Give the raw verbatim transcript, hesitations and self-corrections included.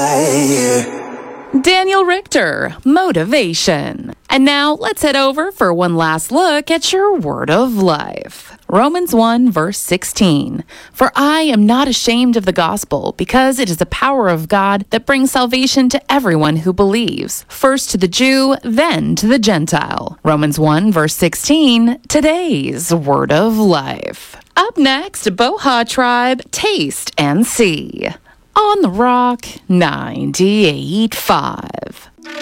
fire. Daniel Richter, motivation. And now let's head over for one last look at your word of life. Romans one, verse sixteen. For I am not ashamed of the gospel, because it is the power of God that brings salvation to everyone who believes, first to the Jew, then to the Gentile. Romans one, verse sixteen, today's word of life. Up next, Boha Tribe, Taste and See. On the Rock ninety-eight point five.